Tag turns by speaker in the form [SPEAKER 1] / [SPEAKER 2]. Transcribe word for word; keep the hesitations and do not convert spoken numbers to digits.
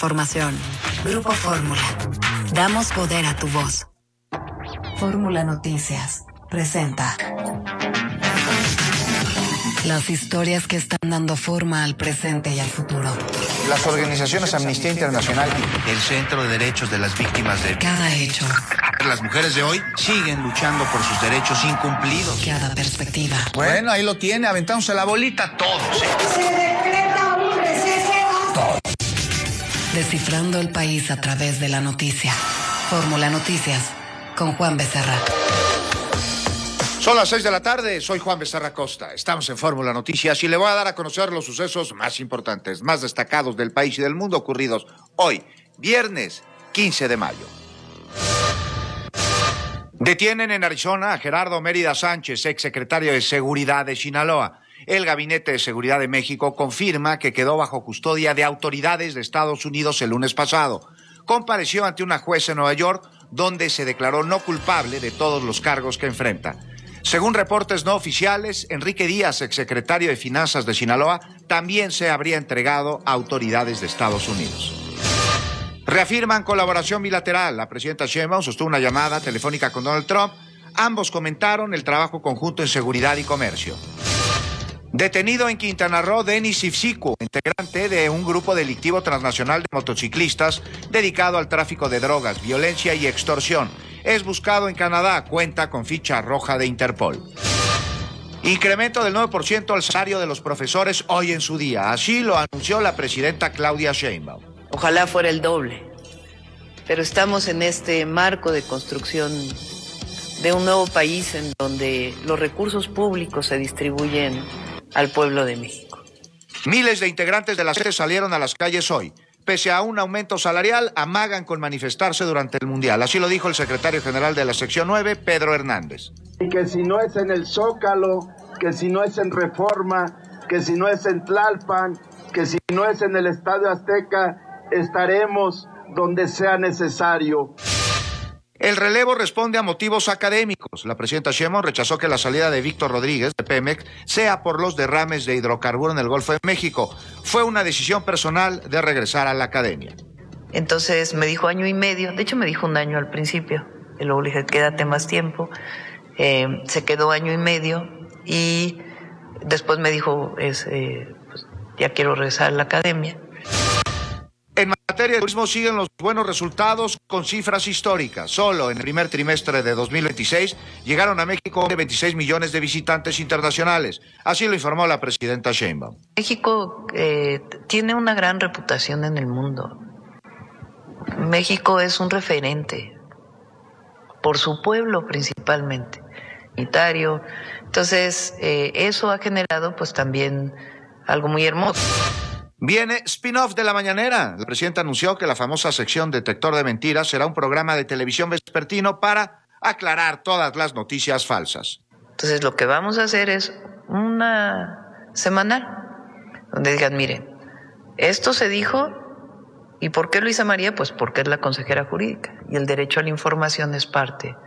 [SPEAKER 1] Formación. Grupo Fórmula. Damos poder a tu voz. Fórmula Noticias presenta las historias que están dando forma al presente y al futuro.
[SPEAKER 2] Las organizaciones Amnistía Internacional y
[SPEAKER 3] el Centro de Derechos de las Víctimas de...
[SPEAKER 1] Cada hecho.
[SPEAKER 3] Las mujeres de hoy siguen luchando por sus derechos incumplidos.
[SPEAKER 1] Cada perspectiva.
[SPEAKER 2] Bueno, ahí lo tiene, aventándose la bolita todos. ¿eh?
[SPEAKER 4] Se decreta un receso.
[SPEAKER 2] Todos.
[SPEAKER 1] Descifrando el país a través de la noticia. Fórmula Noticias con Juan Becerra.
[SPEAKER 2] Son las seis de la tarde, soy Juan Becerra Costa. Estamos en Fórmula Noticias y le voy a dar a conocer los sucesos más importantes, más destacados del país y del mundo ocurridos hoy, viernes quince de mayo. Detienen en Arizona a Gerardo Mérida Sánchez, exsecretario de Seguridad de Sinaloa. El Gabinete de Seguridad de México confirma que quedó bajo custodia de autoridades de Estados Unidos el lunes pasado. Compareció ante una juez en Nueva York, donde se declaró no culpable de todos los cargos que enfrenta. Según reportes no oficiales, Enrique Díaz, exsecretario de Finanzas de Sinaloa, también se habría entregado a autoridades de Estados Unidos. Reafirman colaboración bilateral. La presidenta Sheinbaum sostuvo una llamada telefónica con Donald Trump. Ambos comentaron el trabajo conjunto en seguridad y comercio. Detenido en Quintana Roo, Denis Ivsicu, integrante de un grupo delictivo transnacional de motociclistas dedicado al tráfico de drogas, violencia y extorsión. Es buscado en Canadá, cuenta con ficha roja de Interpol. Incremento del nueve por ciento al salario de los profesores hoy en su día. Así lo anunció la presidenta Claudia Sheinbaum.
[SPEAKER 5] Ojalá fuera el doble, pero estamos en este marco de construcción de un nuevo país en donde los recursos públicos se distribuyen al pueblo de México.
[SPEAKER 2] Miles de integrantes de la C E T salieron a las calles hoy. Pese a un aumento salarial, amagan con manifestarse durante el Mundial. Así lo dijo el secretario general de la sección nueve, Pedro Hernández.
[SPEAKER 6] Y que si no es en el Zócalo, que si no es en Reforma, que si no es en Tlalpan, que si no es en el Estadio Azteca, estaremos donde sea necesario.
[SPEAKER 2] El relevo responde a motivos académicos. La presidenta Sheinbaum rechazó que la salida de Víctor Rodríguez de Pemex sea por los derrames de hidrocarburo en el Golfo de México. Fue una decisión personal de regresar a la academia.
[SPEAKER 5] Entonces me dijo año y medio, de hecho me dijo un año al principio, y luego le dije quédate más tiempo, eh, se quedó año y medio y después me dijo es, eh, pues, ya quiero regresar a la academia.
[SPEAKER 2] En materia de turismo siguen los buenos resultados con cifras históricas. Solo en el primer trimestre de dos mil veintiséis llegaron a México veintiséis millones de visitantes internacionales. Así lo informó la presidenta Sheinbaum.
[SPEAKER 5] México eh, tiene una gran reputación en el mundo. México es un referente por su pueblo principalmente, unitario. Entonces eh, eso ha generado pues también algo muy hermoso.
[SPEAKER 2] Viene spin-off de La Mañanera. La presidenta anunció que la famosa sección Detector de Mentiras será un programa de televisión vespertino para aclarar todas las noticias falsas.
[SPEAKER 5] Entonces lo que vamos a hacer es una semanal, donde digan, miren, esto se dijo, ¿y por qué Luisa María? Pues porque es la consejera jurídica, y el derecho a la información es parte